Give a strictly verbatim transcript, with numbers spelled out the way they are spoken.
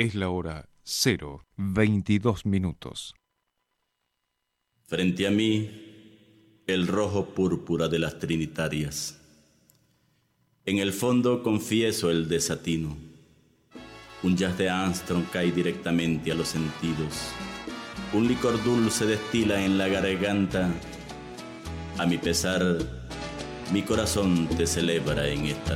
Es la hora cero veintidós minutos. Frente a mí, el rojo púrpura de las trinitarias. En el fondo confieso el desatino. Un jazz de Armstrong cae directamente a los sentidos. Un licor dulce destila en la garganta. A mi pesar, mi corazón te celebra en esta